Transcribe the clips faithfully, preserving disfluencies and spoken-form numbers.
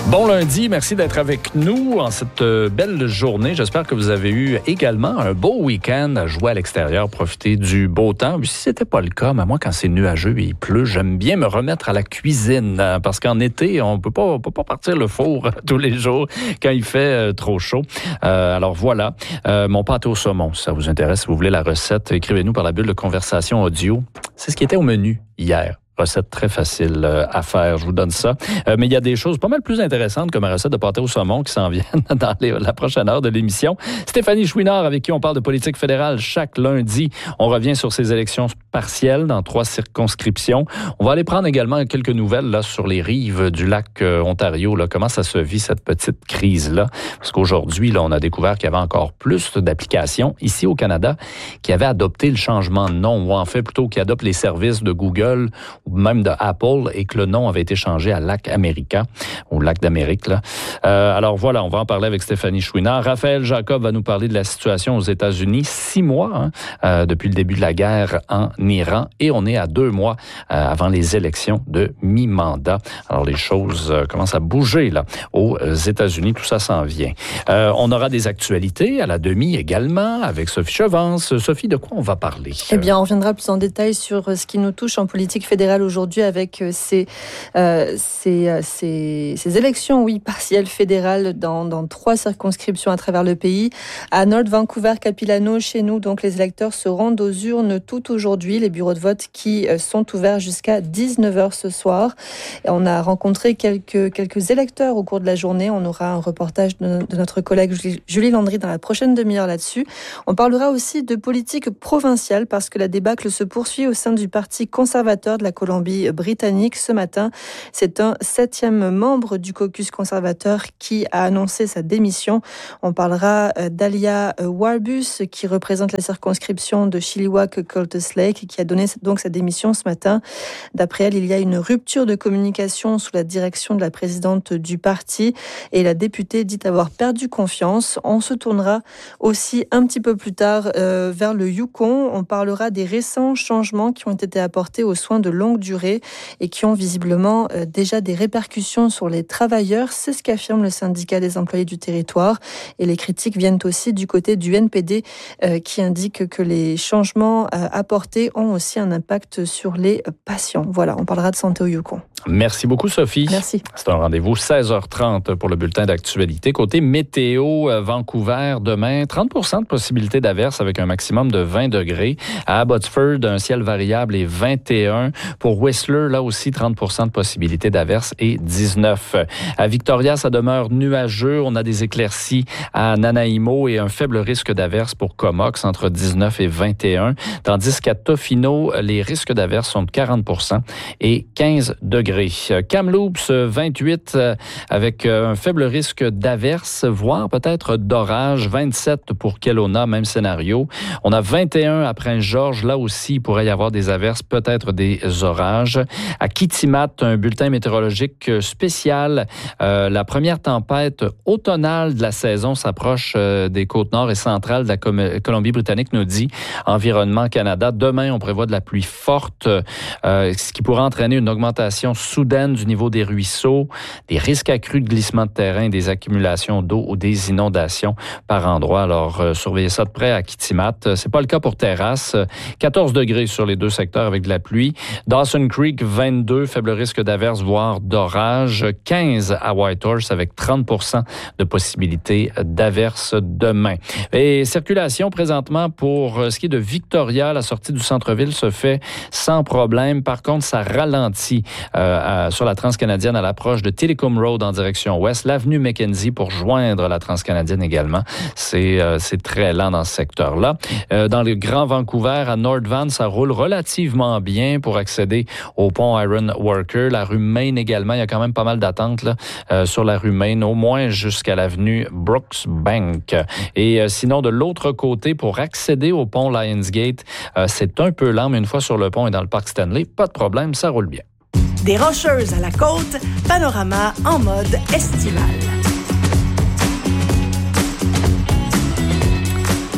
Bon lundi, merci d'être avec nous en cette belle journée. J'espère que vous avez eu également un beau week-end à jouer à l'extérieur, profiter du beau temps. Puis si c'était pas le cas, mais moi quand c'est nuageux et il pleut, j'aime bien me remettre à la cuisine parce qu'en été, on peut pas, on peut pas partir le four tous les jours quand il fait trop chaud. Euh, alors voilà, euh, mon pâté au saumon, si ça vous intéresse, si vous voulez la recette, écrivez-nous par la bulle de conversation audio. C'est ce qui était au menu hier. Recette très facile à faire, je vous donne ça. Euh, mais il y a des choses pas mal plus intéressantes comme la recette de pâté au saumon qui s'en viennent dans les, la prochaine heure de l'émission. Stéphanie Chouinard, avec qui on parle de politique fédérale chaque lundi. On revient sur ces élections partielles dans trois circonscriptions. On va aller prendre également quelques nouvelles là, sur les rives du lac euh, Ontario. Là, comment ça se vit, cette petite crise-là? Parce qu'aujourd'hui, là, on a découvert qu'il y avait encore plus d'applications ici au Canada qui avaient adopté le changement de nom, ou en fait plutôt qui adoptent les services de Google ou même de Apple, et que le nom avait été changé à Lac America, ou Lac d'Amérique. Là. Euh, alors voilà, on va en parler avec Stéphanie Chouinard. Raphaël Jacob va nous parler de la situation aux États-Unis. Six mois hein, euh, depuis le début de la guerre en Iran, et on est à deux mois euh, avant les élections de mi-mandat. Alors les choses euh, commencent à bouger là aux États-Unis, tout ça s'en vient. Euh, on aura des actualités à la demi également avec Sophie Chevance. Sophie, de quoi on va parler? Eh bien, on reviendra plus en détail sur ce qui nous touche en politique fédérale aujourd'hui avec ces, euh, ces, ces, ces élections, oui, partielles fédérales dans, dans trois circonscriptions à travers le pays. À North Vancouver, Capilano, chez nous, donc les électeurs se rendent aux urnes tout aujourd'hui. Les bureaux de vote qui sont ouverts jusqu'à dix-neuf heures ce soir. Et on a rencontré quelques, quelques électeurs au cours de la journée. On aura un reportage de, de notre collègue Julie Landry dans la prochaine demi-heure là-dessus. On parlera aussi de politique provinciale parce que la débâcle se poursuit au sein du Parti conservateur de la Colombie-Britannique ce matin. C'est un septième membre du caucus conservateur qui a annoncé sa démission. On parlera d'Alia Warbus qui représente la circonscription de Chilliwack-Cultus Lake et qui a donné donc sa démission ce matin. D'après elle, il y a une rupture de communication sous la direction de la présidente du parti et la députée dit avoir perdu confiance. On se tournera aussi un petit peu plus tard euh, vers le Yukon. On parlera des récents changements qui ont été apportés aux soins de longue durée et qui ont visiblement euh, déjà des répercussions sur les travailleurs. C'est ce qu'affirme le syndicat des employés du territoire. Et les critiques viennent aussi du côté du N P D euh, qui indique que les changements euh, apportés ont aussi un impact sur les patients. Voilà, on parlera de santé au Yukon. Merci beaucoup, Sophie. Merci. C'est un rendez-vous seize heures trente pour le bulletin d'actualité. Côté météo, euh, Vancouver, demain, trente pour cent de possibilité d'averse avec un maximum de vingt degrés. À Abbotsford, un ciel variable et vingt et un. Pour Whistler, là aussi, trente pour cent de possibilité d'averse et dix-neuf. À Victoria, ça demeure nuageux. On a des éclaircies à Nanaimo et un faible risque d'averse pour Comox entre dix-neuf et vingt et un. Tandis qu'à Tofino, les risques d'averse sont de quarante pour cent et quinze degrés. Kamloops, vingt-huit avec un faible risque d'averse, voire peut-être d'orage. vingt-sept pour Kelowna, même scénario. On a vingt et un à Prince-Georges. Là aussi, il pourrait y avoir des averses, peut-être des orages. À Kitimat, un bulletin météorologique spécial. Euh, la première tempête automnale de la saison s'approche euh, des côtes nord et centrales de la Com- Colombie-Britannique, nous dit Environnement Canada. Demain, on prévoit de la pluie forte, euh, ce qui pourrait entraîner une augmentation soudaine du niveau des ruisseaux, des risques accrus de glissement de terrain, des accumulations d'eau ou des inondations par endroits. Alors, euh, surveillez ça de près à Kitimat. C'est pas le cas pour Terrasse. quatorze degrés sur les deux secteurs avec de la pluie. Dawson Creek, vingt-deux, faible risque d'averse, voire d'orage. quinze à Whitehorse avec trente pour cent de possibilité d'averse demain. Et circulation présentement pour ce qui est de Victoria, la sortie du centre-ville se fait sans problème. Par contre, ça ralentit euh, à, sur la transcanadienne à l'approche de Telecom Road en direction ouest. L'avenue Mackenzie pour joindre la transcanadienne également. C'est, euh, c'est très lent dans ce secteur-là. Euh, dans le Grand Vancouver, à North Van, ça roule relativement bien pour accéder au pont Iron Worker. La rue Main également, il y a quand même pas mal d'attentes là, euh, sur la rue Main, au moins jusqu'à l'avenue Brooksbank. Et euh, sinon, de l'autre côté, pour accéder au pont Lionsgate, euh, c'est un peu lent, mais une fois sur le pont et dans le parc Stanley, pas de problème, ça roule bien. Des Rocheuses à la côte, panorama en mode estival.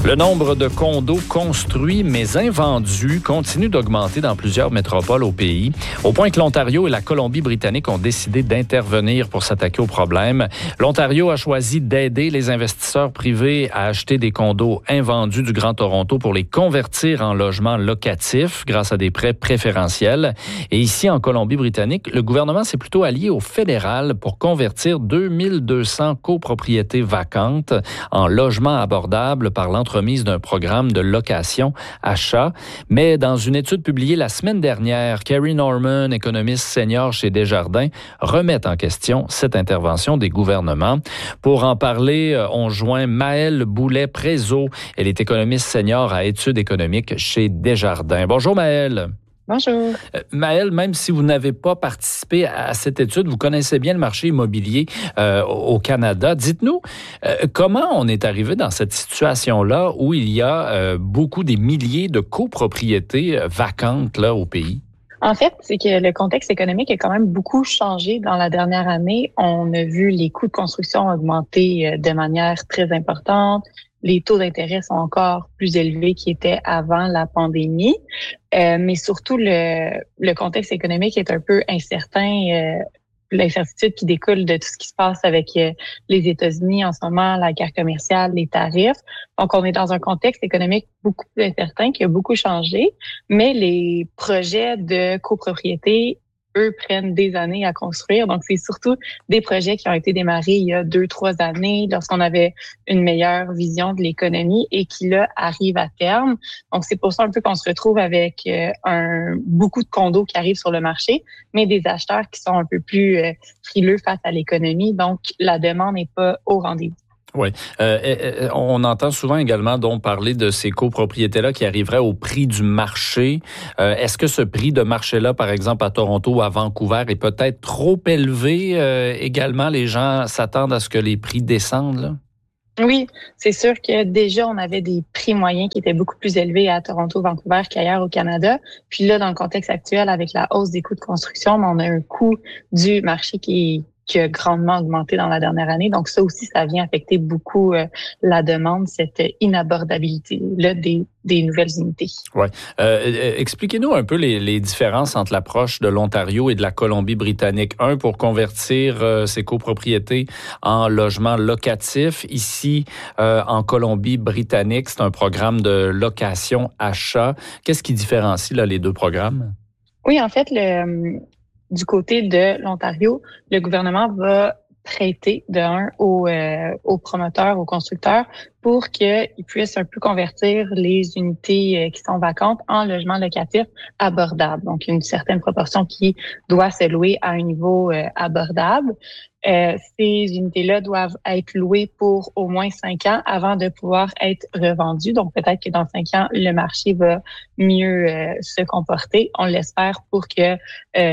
Le nombre de condos construits mais invendus continue d'augmenter dans plusieurs métropoles au pays, au point que l'Ontario et la Colombie-Britannique ont décidé d'intervenir pour s'attaquer au problème. L'Ontario a choisi d'aider les investisseurs privés à acheter des condos invendus du Grand Toronto pour les convertir en logements locatifs grâce à des prêts préférentiels. Et ici, en Colombie-Britannique, le gouvernement s'est plutôt allié au fédéral pour convertir deux mille deux cents copropriétés vacantes en logements abordables par l'entreprise remise d'un programme de location-achat. Mais dans une étude publiée la semaine dernière, Carrie Norman, économiste senior chez Desjardins, remet en question cette intervention des gouvernements. Pour en parler, on joint Maëlle Boulet-Prézot. Elle est économiste senior à études économiques chez Desjardins. Bonjour Maëlle. Bonjour. Euh, Maëlle, même si vous n'avez pas participé à cette étude, vous connaissez bien le marché immobilier euh, au Canada. Dites-nous, euh, comment on est arrivé dans cette situation-là où il y a euh, beaucoup des milliers de copropriétés euh, vacantes là, au pays? En fait, c'est que le contexte économique a quand même beaucoup changé dans la dernière année. On a vu les coûts de construction augmenter de manière très importante. Les taux d'intérêt sont encore plus élevés qu'ils étaient avant la pandémie. Euh, mais surtout, le, le contexte économique est un peu incertain. Euh, l'incertitude qui découle de tout ce qui se passe avec euh, les États-Unis en ce moment, la guerre commerciale, les tarifs. Donc, on est dans un contexte économique beaucoup plus incertain qui a beaucoup changé. Mais les projets de copropriété, eux, prennent des années à construire. Donc, c'est surtout des projets qui ont été démarrés il y a deux, trois années, lorsqu'on avait une meilleure vision de l'économie et qui, là, arrivent à terme. Donc, c'est pour ça un peu qu'on se retrouve avec euh, un beaucoup de condos qui arrivent sur le marché, mais des acheteurs qui sont un peu plus euh, frileux face à l'économie. Donc, la demande n'est pas au rendez-vous. Oui. Euh, on entend souvent également donc parler de ces copropriétés-là qui arriveraient au prix du marché. Euh, est-ce que ce prix de marché-là, par exemple à Toronto ou à Vancouver, est peut-être trop élevé? Euh, également, les gens s'attendent à ce que les prix descendent, là? Oui, c'est sûr que déjà, on avait des prix moyens qui étaient beaucoup plus élevés à Toronto, Vancouver qu'ailleurs au Canada. Puis là, dans le contexte actuel, avec la hausse des coûts de construction, on a un coût du marché qui est qui a grandement augmenté dans la dernière année. Donc, ça aussi, ça vient affecter beaucoup euh, la demande, cette inabordabilité-là des, des nouvelles unités. Oui. Euh, expliquez-nous un peu les, les différences entre l'approche de l'Ontario et de la Colombie-Britannique. Un, pour convertir euh, ces copropriétés en logements locatifs. Ici, euh, en Colombie-Britannique, c'est un programme de location-achat. Qu'est-ce qui différencie là, les deux programmes? Oui, en fait, le... Du côté de l'Ontario, le gouvernement va prêter de un aux, euh, aux promoteurs, aux constructeurs pour qu'ils puissent un peu convertir les unités qui sont vacantes en logements locatifs abordables. Donc, une certaine proportion qui doit se louer à un niveau euh, abordable. Euh, ces unités-là doivent être louées pour au moins cinq ans avant de pouvoir être revendues. Donc, peut-être que dans cinq ans, le marché va mieux euh, se comporter. On l'espère pour que euh,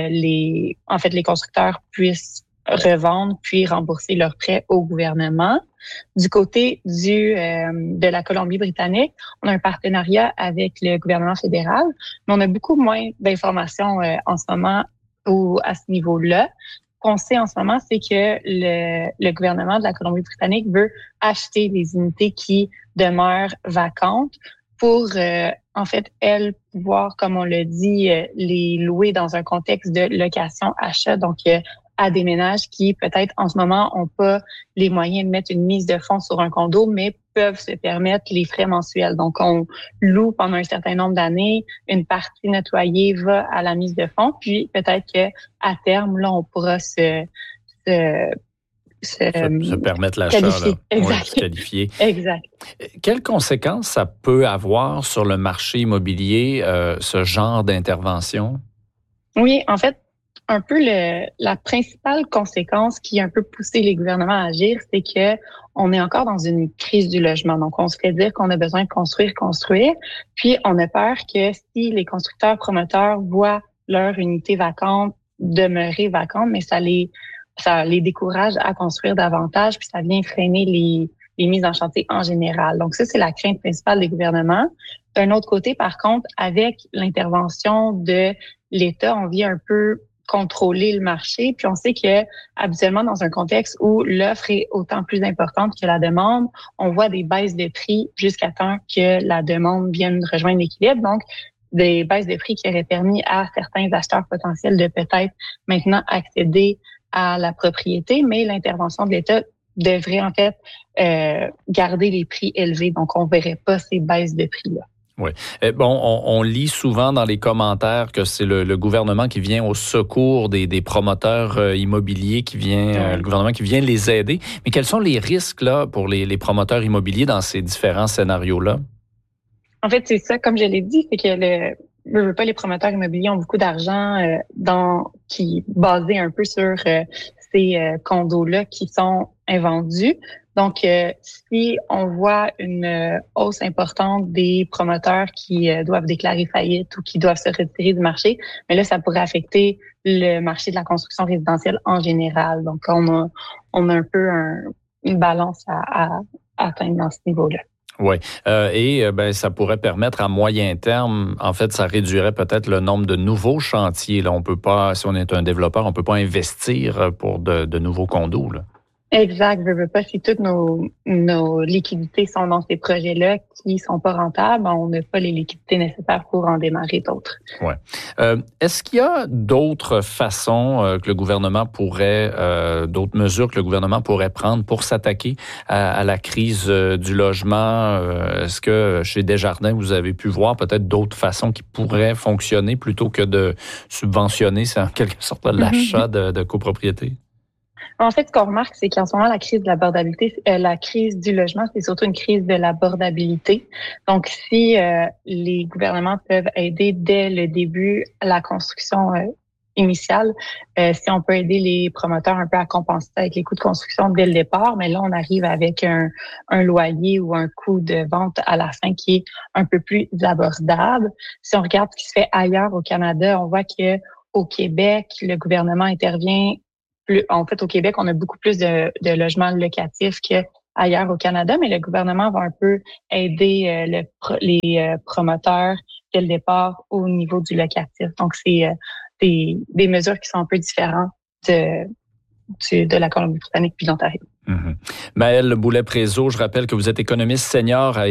les, en fait, les constructeurs puissent revendre puis rembourser leurs prêts au gouvernement. Du côté du euh, de la Colombie-Britannique, on a un partenariat avec le gouvernement fédéral, mais on a beaucoup moins d'informations euh, en ce moment au, à ce niveau-là. Ce qu'on sait en ce moment, c'est que le, le gouvernement de la Colombie-Britannique veut acheter les unités qui demeurent vacantes pour, euh, en fait, elles, pouvoir, comme on le dit, euh, les louer dans un contexte de location-achat. Donc, euh, à des ménages qui, peut-être, en ce moment, n'ont pas les moyens de mettre une mise de fonds sur un condo, mais peuvent se permettre les frais mensuels. Donc, on loue pendant un certain nombre d'années, une partie nettoyée va à la mise de fonds, puis peut-être que à terme, là, on pourra se... se Se, se, se permettre l'achat, qualifier. Là. Exact. Ouais, se qualifier. Exact. Quelles conséquences ça peut avoir sur le marché immobilier, euh, ce genre d'intervention? Oui, en fait, un peu le, la principale conséquence qui a un peu poussé les gouvernements à agir, c'est que on est encore dans une crise du logement. Donc, on se fait dire qu'on a besoin de construire, construire. Puis, on a peur que si les constructeurs, promoteurs voient leur unité vacante demeurer vacante, mais ça les ça les décourage à construire davantage, puis ça vient freiner les, les mises en chantier en général. Donc ça, c'est la crainte principale des gouvernements. D'un autre côté, par contre, avec l'intervention de l'État, on vient un peu contrôler le marché. Puis on sait que habituellement, dans un contexte où l'offre est autant plus importante que la demande, on voit des baisses de prix jusqu'à temps que la demande vienne rejoindre l'équilibre. Donc, des baisses de prix qui auraient permis à certains acheteurs potentiels de peut-être maintenant accéder à la propriété, mais l'intervention de l'État devrait en fait euh, garder les prix élevés. Donc, on ne verrait pas ces baisses de prix-là. Oui. Eh, bon, on, on lit souvent dans les commentaires que c'est le, le gouvernement qui vient au secours des, des promoteurs euh, immobiliers, qui vient, euh, le gouvernement qui vient les aider. Mais quels sont les risques là pour les, les promoteurs immobiliers dans ces différents scénarios-là? En fait, c'est ça, comme je l'ai dit, c'est que le je veux pas, les promoteurs immobiliers ont beaucoup d'argent euh, dans qui basé un peu sur euh, ces euh, condos-là qui sont invendus. Donc, euh, si on voit une euh, hausse importante des promoteurs qui euh, doivent déclarer faillite ou qui doivent se retirer du marché, mais là, ça pourrait affecter le marché de la construction résidentielle en général. Donc, on a, on a un peu un, une balance à, à, à atteindre dans ce niveau-là. Oui, euh, et euh, ben ça pourrait permettre à moyen terme, en fait, ça réduirait peut-être le nombre de nouveaux chantiers. Là, on peut pas, si on est un développeur, on peut pas investir pour de, de nouveaux condos, là. Exact. Je veux pas, si toutes nos, nos liquidités sont dans ces projets-là qui sont pas rentables, on n'a pas les liquidités nécessaires pour en démarrer d'autres. Ouais. Euh, est-ce qu'il y a d'autres façons euh, que le gouvernement pourrait, euh, d'autres mesures que le gouvernement pourrait prendre pour s'attaquer à, à la crise euh, du logement? Euh, est-ce que chez Desjardins, vous avez pu voir peut-être d'autres façons qui pourraient fonctionner plutôt que de subventionner, c'est en quelque sorte l'achat de, de copropriété? En fait, ce qu'on remarque, c'est qu'en ce moment, la crise de l'abordabilité, euh, la crise du logement, c'est surtout une crise de l'abordabilité. Donc, si euh, les gouvernements peuvent aider dès le début la construction euh, initiale, euh, si on peut aider les promoteurs un peu à compenser avec les coûts de construction dès le départ, mais là, on arrive avec un, un loyer ou un coût de vente à la fin qui est un peu plus abordable. Si on regarde ce qui se fait ailleurs au Canada, on voit que au Québec, le gouvernement intervient. Plus, en fait, au Québec, on a beaucoup plus de, de logements locatifs qu'ailleurs au Canada, mais le gouvernement va un peu aider euh, le, les euh, promoteurs dès le départ au niveau du locatif. Donc, c'est euh, des, des mesures qui sont un peu différentes de, de, de la Colombie-Britannique puis de l'Ontario. Mm-hmm. Maëlle Boulet-Prézeau, je rappelle que vous êtes économiste senior à